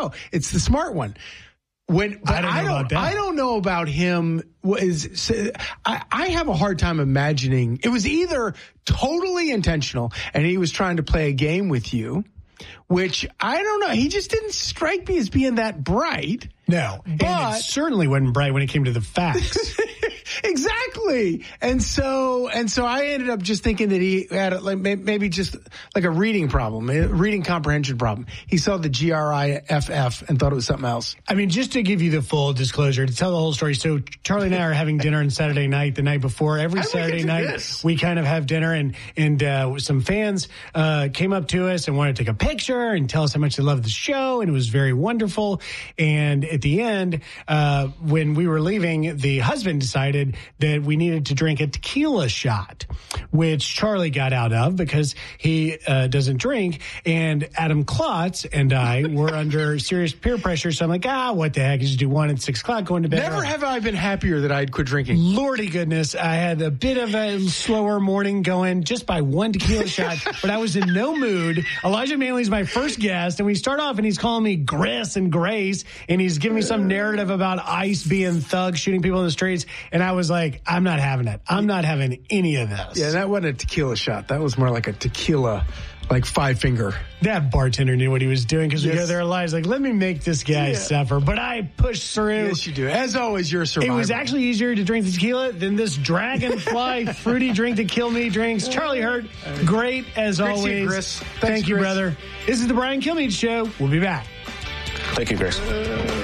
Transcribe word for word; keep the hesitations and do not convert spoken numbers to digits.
go. It's the smart one. When but I don't, I don't, I don't know about him. Is I, I have a hard time imagining it was either totally intentional and he was trying to play a game with you, which I don't know. He just didn't strike me as being that bright. No, but and it certainly wasn't bright when it came to the facts. Exactly. And so, and so I ended up just thinking that he had a, like maybe just like a reading problem, a reading comprehension problem. He saw the G R I F F and thought it was something else. I mean, just to give you the full disclosure, to tell the whole story. So Charlie and I are having dinner on Saturday night, the night before. Every How Saturday we night, this? we kind of have dinner, and, and, uh, some fans, uh, came up to us and wanted to take a picture and tell us how much they loved the show. And it was very wonderful. And at the end, uh, when we were leaving, the husband decided that we needed to drink a tequila shot, which Charlie got out of because he uh, doesn't drink. And Adam Klotz and I were under serious peer pressure. So I'm like, ah, what the heck? You just do one at six o'clock, going to bed. Never have I been happier that I'd quit drinking. Lordy goodness. I had a bit of a slower morning going just by one tequila shot, but I was in no mood. Elijah Manley's my first guest, and we start off and he's calling me Gris and Grace, and he's giving me some narrative about ICE being thugs, shooting people in the streets. And I was like, I'm not having it. I'm not having any of this. Yeah, that wasn't a tequila shot. That was more like a tequila, like five finger. That bartender knew what he was doing because yes. we go there alive. Like, let me make this guy yeah. suffer. But I pushed through. Yes, you do. As always, you're a survivor. It was actually easier to drink the tequila than this dragonfly fruity drink to kill me drinks. Charlie Hurt, great as Great always. Chris. Thank Thanks, you, Chris. brother. This is the Brian Kilmeade Show. We'll be back. Thank you, Chris.